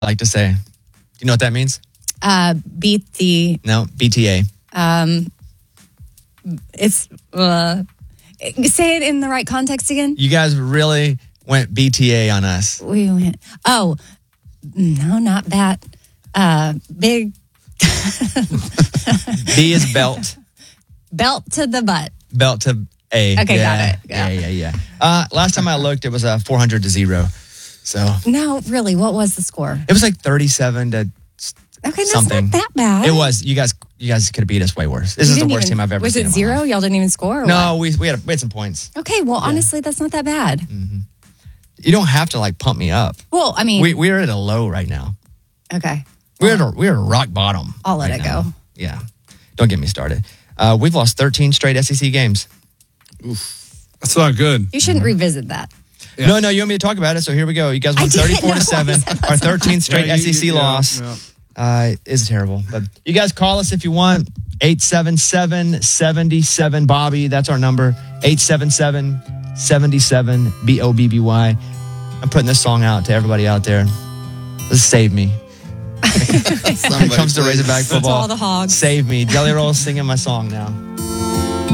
like to say. Do you know what that means? Beat the... No, BTA. It's... say it in the right context again. You guys really went BTA on us. We went... Oh, no, not that. Big... B is belt. Belt to the butt. Belt to A. Okay, yeah, got it. Yeah. Last time I looked, it was 400-0. So no, really, what was the score? it was like 37 to Okay, that's something. not that bad. It was. You guys could have beat us way worse. This is the worst team I've ever seen. Was it 0? Y'all didn't even score? Or no, what? we had some points. Okay, well, honestly, that's not that bad. Mm-hmm. You don't have to like pump me up. Well, I mean, we're at a low right now. Okay, We're at a rock bottom. I'll let right it now. go. Yeah, don't get me started. We've lost 13 straight SEC games. Oof. That's not good. You shouldn't revisit that. Yeah. No, you want me to talk about it? So here we go. You guys won 34-7. Our 13th straight SEC loss is terrible. But you guys call us if you want. 877-77 Bobby. That's our number. 877-77 BOBBY. I'm putting this song out to everybody out there. This save me. When it comes to Razorback football, all the hogs. Save me. Jelly Roll's singing my song now.